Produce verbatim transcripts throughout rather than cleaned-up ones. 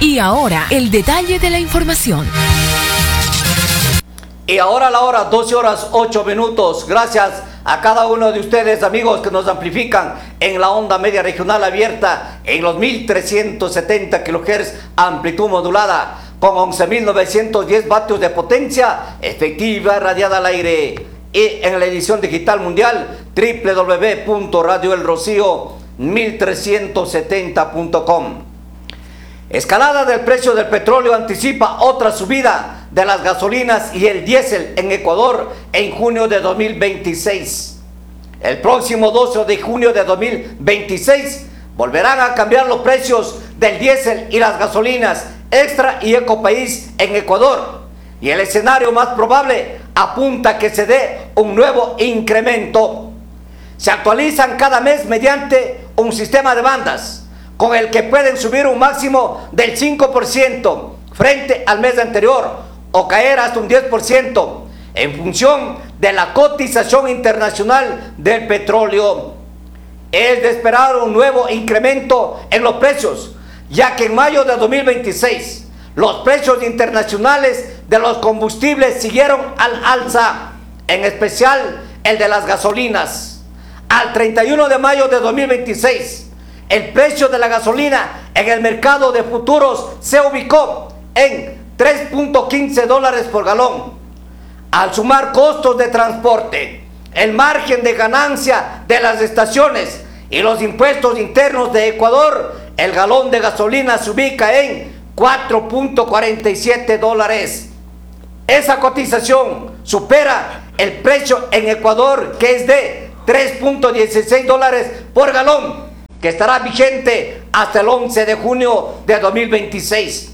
Y ahora, el detalle de la información. Y ahora la hora, doce horas ocho minutos. Gracias a cada uno de ustedes, amigos, que nos amplifican en la onda media regional abierta en los mil trescientos setenta kilohertz, amplitud modulada, con once mil novecientos diez vatios de potencia efectiva radiada al aire. Y en la edición digital mundial, doble u doble u doble u punto radio el rocío mil trescientos setenta punto com. Escalada del precio del petróleo anticipa otra subida de las gasolinas y el diésel en Ecuador en junio de dos mil veintiséis. El próximo doce de junio de dos mil veintiséis volverán a cambiar los precios del diésel y las gasolinas Extra y Ecopaís en Ecuador. Y el escenario más probable apunta a que se dé un nuevo incremento. Se actualizan cada mes mediante un sistema de bandas, con el que pueden subir un máximo del cinco por ciento frente al mes anterior o caer hasta un diez por ciento en función de la cotización internacional del petróleo. Es de esperar un nuevo incremento en los precios, ya que en mayo de dos mil veintiséis los precios internacionales de los combustibles siguieron al alza, en especial el de las gasolinas. Al treinta y uno de mayo de dos mil veintiséis, el precio de la gasolina en el mercado de futuros se ubicó en tres punto quince dólares por galón. Al sumar costos de transporte, el margen de ganancia de las estaciones y los impuestos internos de Ecuador, el galón de gasolina se ubica en cuatro punto cuarenta y siete dólares. Esa cotización supera el precio en Ecuador, que es de tres punto dieciséis dólares por galón, que estará vigente hasta el once de junio de dos mil veintiséis.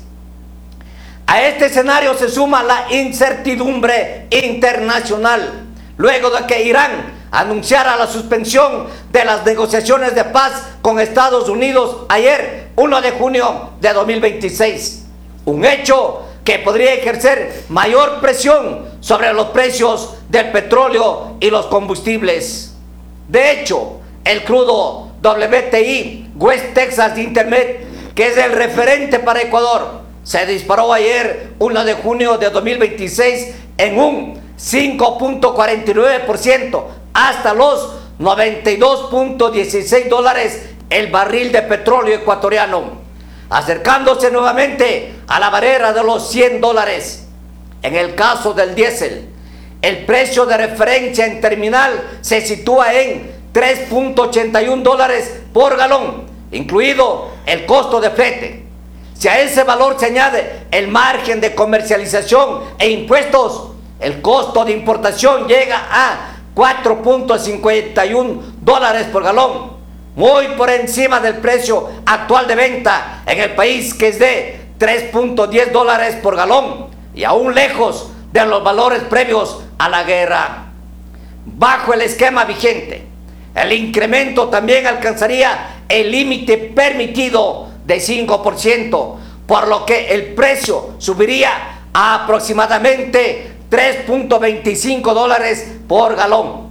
A este escenario se suma la incertidumbre internacional, luego de que Irán anunciara la suspensión de las negociaciones de paz con Estados Unidos ayer, uno de junio de dos mil veintiséis. Un hecho que podría ejercer mayor presión sobre los precios del petróleo y los combustibles. De hecho, el crudo W T I, West Texas Intermediate, que es el referente para Ecuador, se disparó ayer, uno de junio de dos mil veintiséis, en un cinco punto cuarenta y nueve por ciento hasta los noventa y dos punto dieciséis dólares el barril de petróleo ecuatoriano, acercándose nuevamente a la barrera de los cien dólares. En el caso del diésel, el precio de referencia en terminal se sitúa en tres punto ochenta y uno dólares por galón, incluido el costo de flete. Si a ese valor se añade el margen de comercialización e impuestos, el costo de importación llega a cuatro punto cincuenta y uno dólares por galón, muy por encima del precio actual de venta en el país, que es de tres punto diez dólares por galón, y aún lejos de los valores previos a la guerra. Bajo el esquema vigente, el incremento también alcanzaría el límite permitido de cinco por ciento, por lo que el precio subiría a aproximadamente tres punto veinticinco dólares por galón.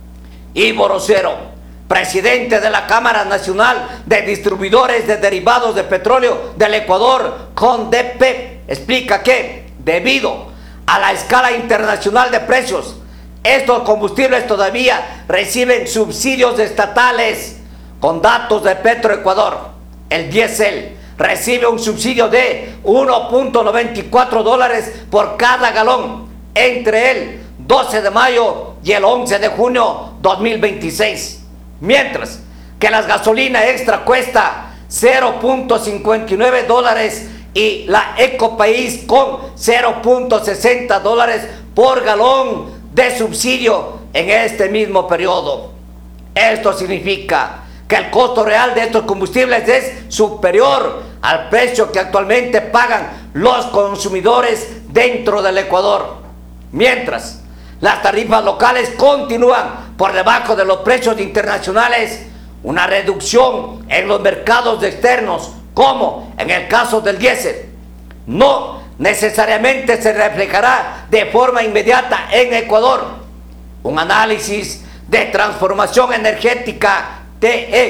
Ivo Rosero, presidente de la Cámara Nacional de Distribuidores de Derivados de Petróleo del Ecuador, CONDEPE, explica que, debido a la escala internacional de precios, estos combustibles todavía reciben subsidios estatales. Con datos de Petroecuador, el diésel recibe un subsidio de uno punto noventa y cuatro dólares por cada galón entre el doce de mayo y el once de junio dos mil veintiséis, mientras que la gasolina extra cuesta cero punto cincuenta y nueve dólares y la Ecopaís con cero punto sesenta dólares por galón de subsidio en este mismo periodo. Esto significa que el costo real de estos combustibles es superior al precio que actualmente pagan los consumidores dentro del Ecuador, mientras las tarifas locales continúan por debajo de los precios internacionales. Una reducción en los mercados externos, como en el caso del diésel, no necesariamente se reflejará de forma inmediata en Ecuador. Un análisis de transformación energética T E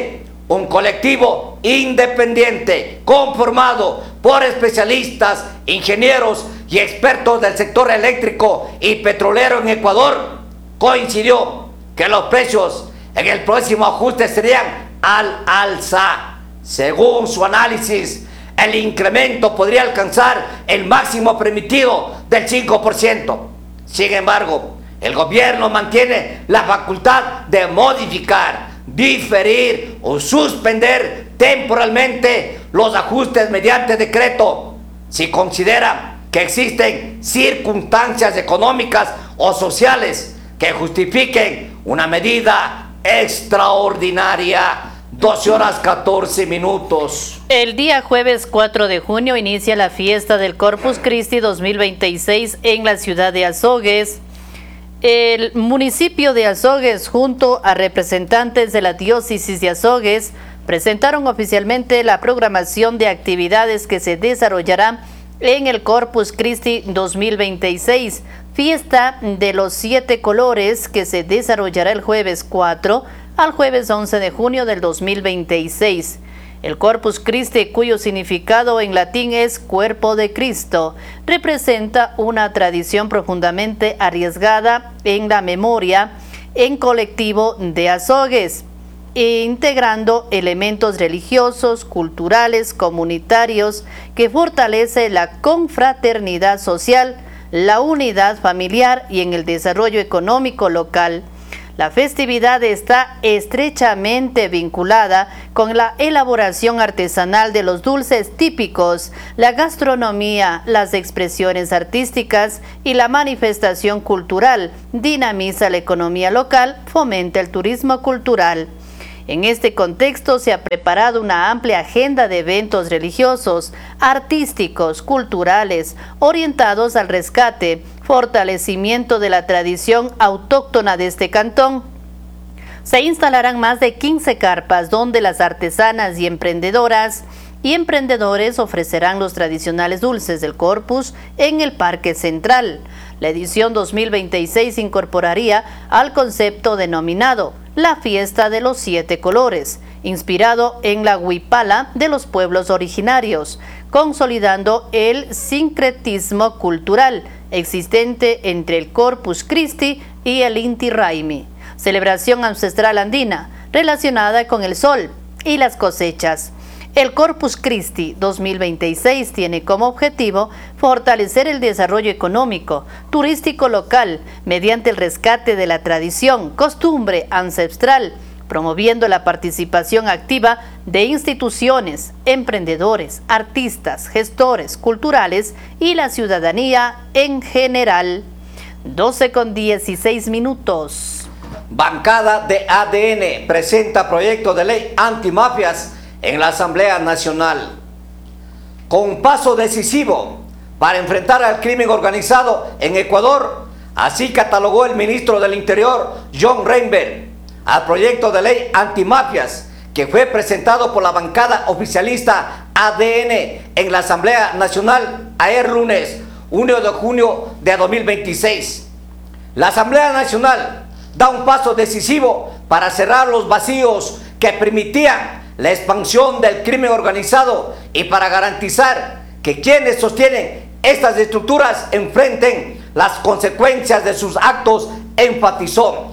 un colectivo independiente conformado por especialistas, ingenieros y expertos del sector eléctrico y petrolero en Ecuador, coincidió que los precios en el próximo ajuste serían al alza. Según su análisis, el incremento podría alcanzar el máximo permitido del cinco por ciento. Sin embargo, el gobierno mantiene la facultad de modificar, diferir o suspender temporalmente los ajustes mediante decreto si considera que existen circunstancias económicas o sociales que justifiquen una medida extraordinaria. doce horas catorce minutos. El día jueves cuatro de junio inicia la fiesta del Corpus Christi dos mil veintiséis en la ciudad de Azogues. El municipio de Azogues, junto a representantes de la diócesis de Azogues, presentaron oficialmente la programación de actividades que se desarrollarán en el Corpus Christi dos mil veintiséis, fiesta de los siete colores que se desarrollará el jueves cuatro al jueves once de junio del dos mil veintiséis. El Corpus Christi, cuyo significado en latín es cuerpo de Cristo, representa una tradición profundamente arriesgada en la memoria en colectivo de Azogues, integrando elementos religiosos, culturales, comunitarios, que fortalece la confraternidad social, la unidad familiar y en el desarrollo económico local. La festividad está estrechamente vinculada con la elaboración artesanal de los dulces típicos, la gastronomía, las expresiones artísticas y la manifestación cultural. Dinamiza la economía local, fomenta el turismo cultural. En este contexto se ha preparado una amplia agenda de eventos religiosos, artísticos, culturales, orientados al rescate, fortalecimiento de la tradición autóctona de este cantón. Se instalarán más de quince carpas donde las artesanas y emprendedoras y emprendedores ofrecerán los tradicionales dulces del Corpus en el Parque Central. La edición dos mil veintiséis incorporaría al concepto denominado la Fiesta de los Siete Colores, inspirado en la huipala de los pueblos originarios, consolidando el sincretismo cultural existente entre el Corpus Christi y el Inti Raymi, celebración ancestral andina relacionada con el sol y las cosechas. El Corpus Christi dos mil veintiséis tiene como objetivo fortalecer el desarrollo económico, turístico local, mediante el rescate de la tradición, costumbre ancestral, promoviendo la participación activa de instituciones, emprendedores, artistas, gestores culturales y la ciudadanía en general. doce con dieciséis minutos. Bancada de A D N presenta proyecto de ley antimafias en la Asamblea Nacional. Con un paso decisivo para enfrentar al crimen organizado en Ecuador, así catalogó el ministro del Interior, John Reinberg, al proyecto de ley antimafias que fue presentado por la bancada oficialista A D N en la Asamblea Nacional ayer lunes uno de junio de dos mil veintiséis. La Asamblea Nacional da un paso decisivo para cerrar los vacíos que permitían la expansión del crimen organizado y para garantizar que quienes sostienen estas estructuras enfrenten las consecuencias de sus actos, enfatizó.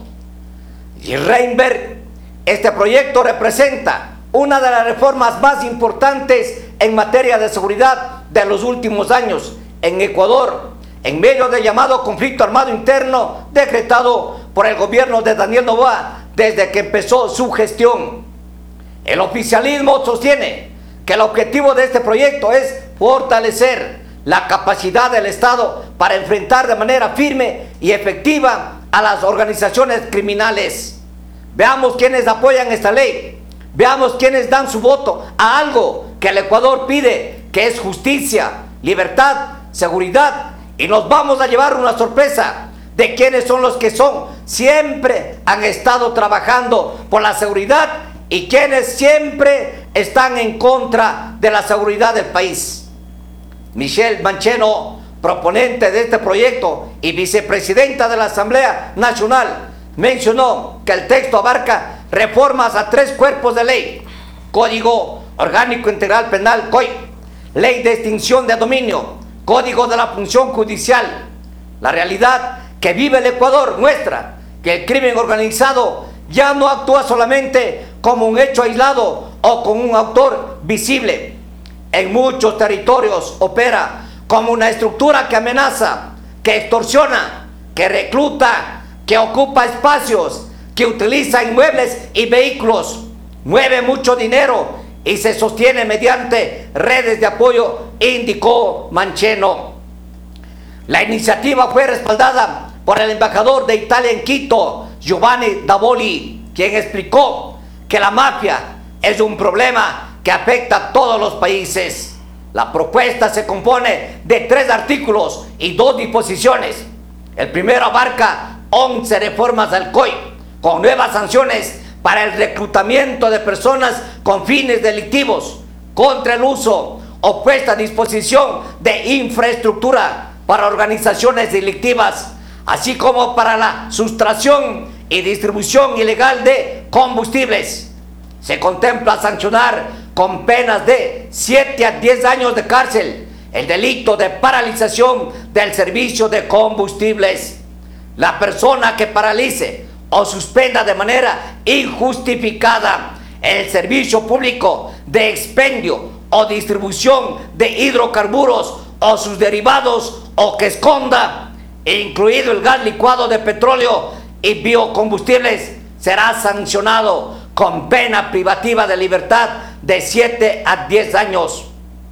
Y Reinberg, este proyecto representa una de las reformas más importantes en materia de seguridad de los últimos años en Ecuador, en medio del llamado conflicto armado interno decretado por el gobierno de Daniel Noboa desde que empezó su gestión. El oficialismo sostiene que el objetivo de este proyecto es fortalecer la capacidad del Estado para enfrentar de manera firme y efectiva a las organizaciones criminales. Veamos quiénes apoyan esta ley, veamos quiénes dan su voto a algo que el Ecuador pide, que es justicia, libertad, seguridad, y nos vamos a llevar una sorpresa de quiénes son los que son, siempre han estado trabajando por la seguridad y quienes siempre están en contra de la seguridad del país. Michelle Mancheno, proponente de este proyecto y vicepresidenta de la Asamblea Nacional, mencionó que el texto abarca reformas a tres cuerpos de ley Código Orgánico Integral Penal, C O I, Ley de Extinción de Dominio, Código de la Función Judicial. La realidad que vive el Ecuador muestra que el crimen organizado ya no actúa solamente como un hecho aislado o con un autor visible. En muchos territorios opera como una estructura que amenaza, que extorsiona, que recluta, que ocupa espacios, que utiliza inmuebles y vehículos, mueve mucho dinero y se sostiene mediante redes de apoyo, indicó Mancheno. La iniciativa fue respaldada por el embajador de Italia en Quito, Giovanni Davoli, quien explicó que la mafia es un problema que afecta a todos los países. La propuesta se compone de tres artículos y dos disposiciones. El primero abarca once reformas al C O I, con nuevas sanciones para el reclutamiento de personas con fines delictivos, contra el uso o puesta a disposición de infraestructura para organizaciones delictivas, así como para la sustracción y distribución ilegal de combustibles. Se contempla sancionar con penas de siete a diez años de cárcel el delito de paralización del servicio de combustibles. La persona que paralice o suspenda de manera injustificada el servicio público de expendio o distribución de hidrocarburos o sus derivados, o que esconda, incluido el gas licuado de petróleo y biocombustibles, será sancionado con pena privativa de libertad de siete a diez años.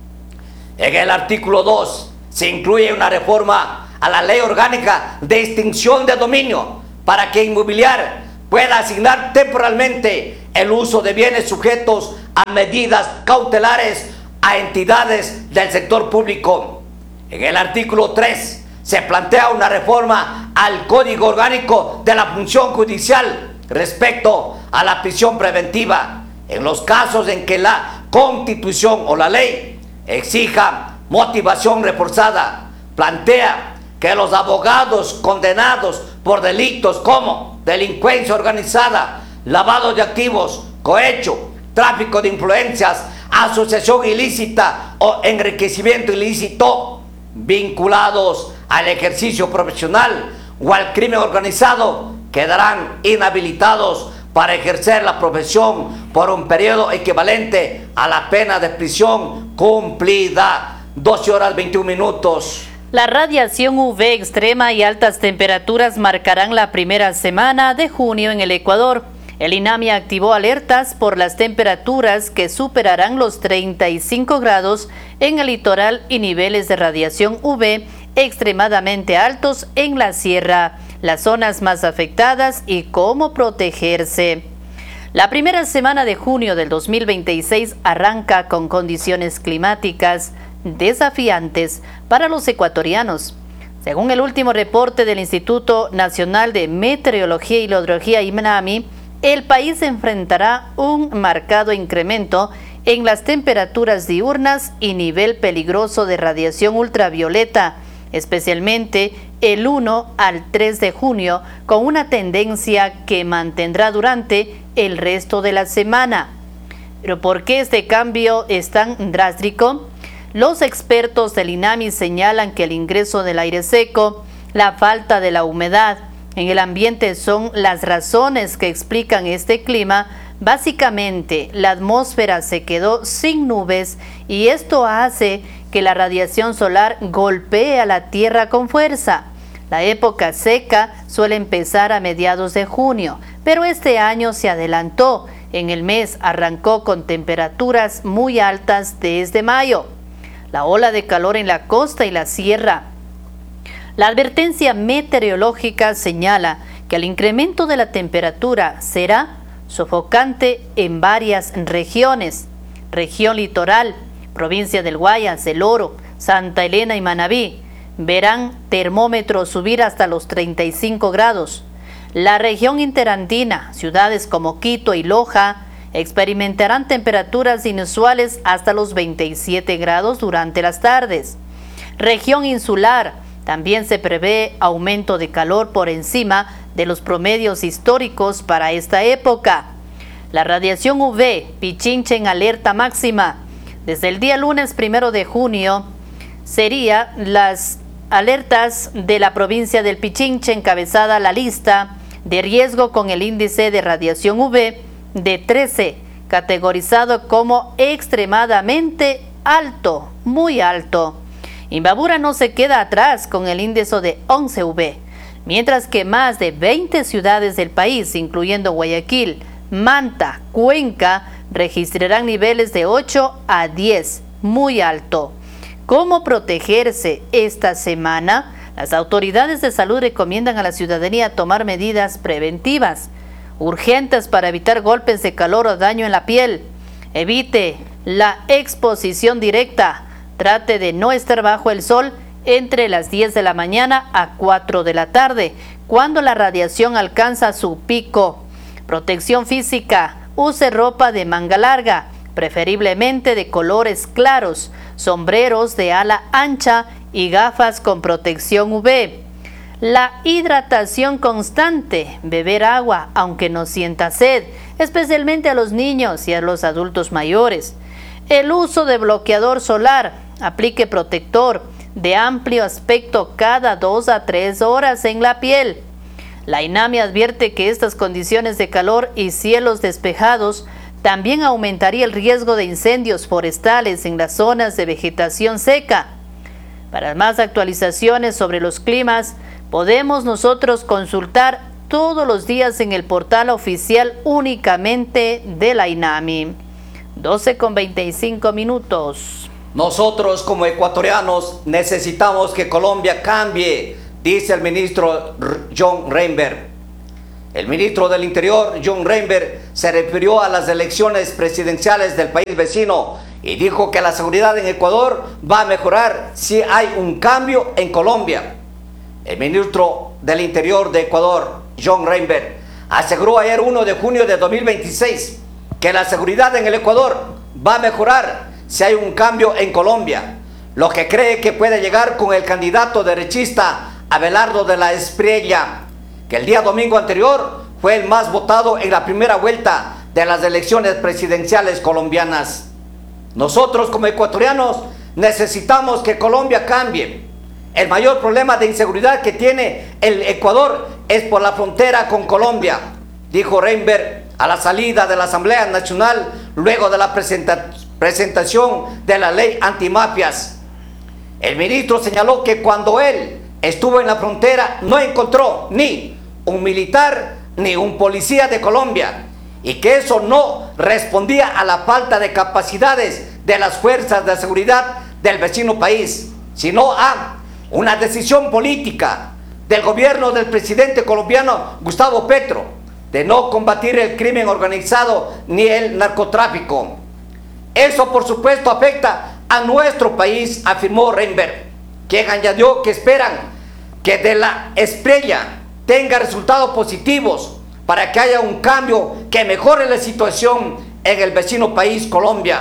En el artículo dos se incluye una reforma a la Ley Orgánica de Extinción de Dominio para que Inmobiliar pueda asignar temporalmente el uso de bienes sujetos a medidas cautelares a entidades del sector público. En el artículo tres se plantea una reforma al Código Orgánico de la Función Judicial respecto a la prisión preventiva en los casos en que la Constitución o la ley exija motivación reforzada. Plantea que los abogados condenados por delitos como delincuencia organizada, lavado de activos, cohecho, tráfico de influencias, asociación ilícita o enriquecimiento ilícito vinculados al ejercicio profesional o al crimen organizado quedarán inhabilitados para ejercer la profesión por un periodo equivalente a la pena de prisión cumplida. doce horas veintiún minutos. La radiación U V extrema y altas temperaturas marcarán la primera semana de junio en el Ecuador. El INAMI activó alertas por las temperaturas que superarán los treinta y cinco grados en el litoral y niveles de radiación U V extremadamente altos en la sierra, las zonas más afectadas y cómo protegerse. La primera semana de junio del dos mil veintiséis arranca con condiciones climáticas desafiantes para los ecuatorianos. Según el último reporte del Instituto Nacional de Meteorología y Hidrología INAMI, el país enfrentará un marcado incremento en las temperaturas diurnas y nivel peligroso de radiación ultravioleta, especialmente el uno al tres de junio, con una tendencia que mantendrá durante el resto de la semana. ¿Pero por qué este cambio es tan drástico? Los expertos del INAMI señalan que el ingreso del aire seco, la falta de la humedad en el ambiente son las razones que explican este clima. Básicamente, la atmósfera se quedó sin nubes y esto hace que la radiación solar golpee a la Tierra con fuerza. La época seca suele empezar a mediados de junio, pero este año se adelantó. En el mes arrancó con temperaturas muy altas desde mayo. La ola de calor en la costa y la sierra. La advertencia meteorológica señala que el incremento de la temperatura será sofocante en varias regiones. Región litoral, provincia del Guayas, El Oro, Santa Elena y Manabí, verán termómetros subir hasta los treinta y cinco grados. La región interandina, ciudades como Quito y Loja, experimentarán temperaturas inusuales hasta los veintisiete grados durante las tardes. Región insular, también se prevé aumento de calor por encima de los promedios históricos para esta época. La radiación U V, Pichincha en alerta máxima. Desde el día lunes primero de junio, sería las alertas de la provincia del Pichincha encabezada la lista de riesgo con el índice de radiación U V de trece, categorizado como extremadamente alto, muy alto. Imbabura no se queda atrás con el índice de once U V, mientras que más de veinte ciudades del país, incluyendo Guayaquil, Manta, Cuenca, registrarán niveles de ocho a diez, muy alto. ¿Cómo protegerse esta semana? Las autoridades de salud recomiendan a la ciudadanía tomar medidas preventivas, urgentes para evitar golpes de calor o daño en la piel. Evite la exposición directa. Trate de no estar bajo el sol entre las diez de la mañana a cuatro de la tarde, cuando la radiación alcanza su pico. Protección física. Use ropa de manga larga, preferiblemente de colores claros, sombreros de ala ancha y gafas con protección U V. La hidratación constante, beber agua aunque no sienta sed, especialmente a los niños y a los adultos mayores. El uso de bloqueador solar, aplique protector de amplio aspecto cada dos a tres horas en la piel. La INAMI advierte que estas condiciones de calor y cielos despejados también aumentaría el riesgo de incendios forestales en las zonas de vegetación seca. Para más actualizaciones sobre los climas, podemos nosotros consultar todos los días en el portal oficial únicamente de la INAMI. doce con veinticinco minutos. Nosotros como ecuatorianos necesitamos que Colombia cambie, dice el ministro John Reinberg. El ministro del Interior, John Reinberg, se refirió a las elecciones presidenciales del país vecino y dijo que la seguridad en Ecuador va a mejorar si hay un cambio en Colombia. El ministro del Interior de Ecuador, John Reinberg, aseguró ayer primero de junio de dos mil veintiséis que la seguridad en el Ecuador va a mejorar si hay un cambio en Colombia, lo que cree que puede llegar con el candidato derechista Abelardo de la Espriella, que el día domingo anterior fue el más votado en la primera vuelta de las elecciones presidenciales colombianas. Nosotros como ecuatorianos necesitamos que Colombia cambie. El mayor problema de inseguridad que tiene el Ecuador es por la frontera con Colombia, dijo Reinberg a la salida de la Asamblea Nacional luego de la presenta presentación de la ley antimafias. El ministro señaló que cuando él estuvo en la frontera no encontró ni un militar ni un policía de Colombia y que eso no respondía a la falta de capacidades de las fuerzas de seguridad del vecino país, sino a una decisión política del gobierno del presidente colombiano Gustavo Petro de no combatir el crimen organizado ni el narcotráfico. Eso por supuesto afecta a nuestro país, afirmó Reinberg, quien añadió que esperan que de la Espriella tenga resultados positivos para que haya un cambio que mejore la situación en el vecino país Colombia,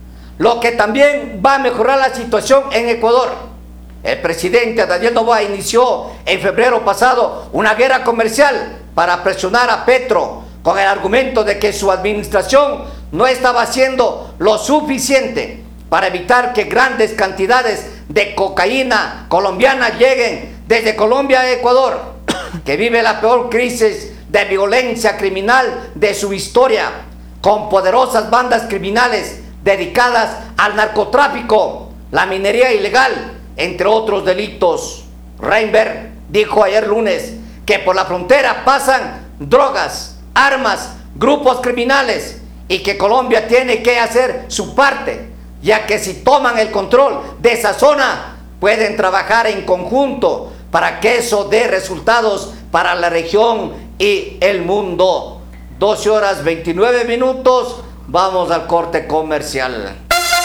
lo que también va a mejorar la situación en Ecuador. El presidente Daniel Noboa inició en febrero pasado una guerra comercial para presionar a Petro con el argumento de que su administración no estaba haciendo lo suficiente para evitar que grandes cantidades de cocaína colombiana lleguen desde Colombia a Ecuador, que vive la peor crisis de violencia criminal de su historia, con poderosas bandas criminales dedicadas al narcotráfico, la minería ilegal, entre otros delitos. Reinberg dijo ayer lunes que por la frontera pasan drogas, armas, grupos criminales y que Colombia tiene que hacer su parte, ya que si toman el control de esa zona pueden trabajar en conjunto para que eso dé resultados para la región y el mundo. doce horas veintinueve minutos, vamos al corte comercial.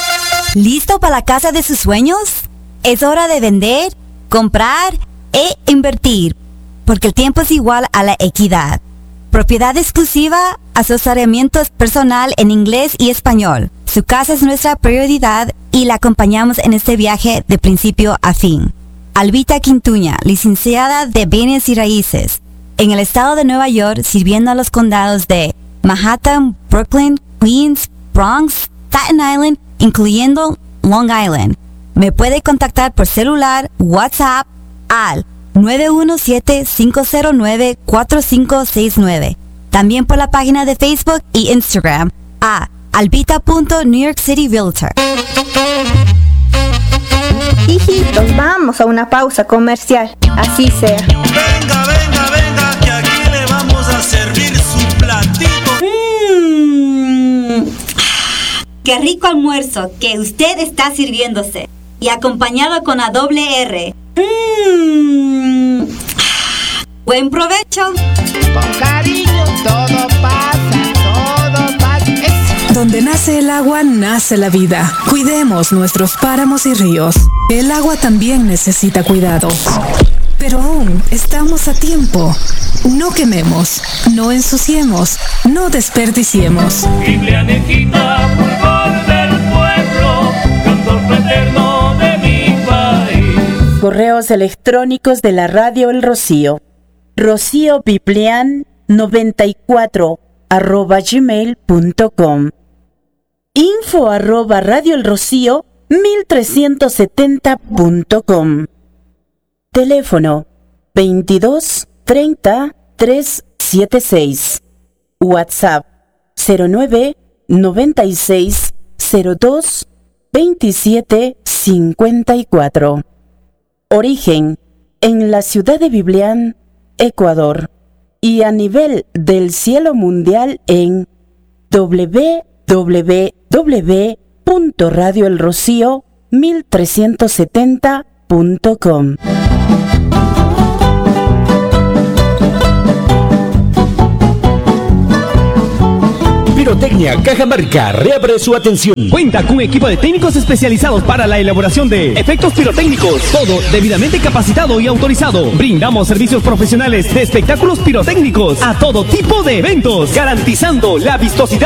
¿Listo para la casa de sus sueños? Es hora de vender, comprar e invertir, porque el tiempo es igual a la equidad. Propiedad exclusiva, asesoramiento personal en inglés y español. Su casa es nuestra prioridad y la acompañamos en este viaje de principio a fin. Albita Quintuña, licenciada de Bienes y Raíces, en el estado de Nueva York, sirviendo a los condados de Manhattan, Brooklyn, Queens, Bronx, Staten Island, incluyendo Long Island. Me puede contactar por celular, WhatsApp al nueve uno siete, cinco cero nueve, cuatro cinco seis nueve. También por la página de Facebook y Instagram a albita punto new york city realtor. Hijitos, vamos a una pausa comercial. Así sea. Venga, venga, venga, que aquí le vamos a servir su platito. Mmm, qué rico almuerzo que usted está sirviéndose. Y acompañado con la doble R. Mmm, buen provecho. Con cariño, todo pasa, todo pasa. Es... Donde nace el agua, nace la vida. Cuidemos nuestros páramos y ríos. El agua también necesita cuidados. Pero aún estamos a tiempo. No quememos, no ensuciemos, no desperdiciemos. Biblianejita, fulgor del pueblo, cantor fraterno de mi país. Correos electrónicos de la Radio El Rocío. Rocío Biblian noventa y cuatro arroba gmail punto com. Info arroba Radio El Rocío mil trescientos setenta punto com. Teléfono veintidós treinta trescientos setenta y seis. WhatsApp cero nueve noventa y seis cero dos veintisiete cincuenta y cuatro. Origen en la ciudad de Biblián, Ecuador, y a nivel del cielo mundial en doble u doble u doble u punto radio el rocío mil trescientos setenta punto com. Pirotecnia Cajamarca reabre su atención. Cuenta con un equipo de técnicos especializados para la elaboración de efectos pirotécnicos. Todo debidamente capacitado y autorizado. Brindamos servicios profesionales de espectáculos pirotécnicos a todo tipo de eventos, garantizando la vistosidad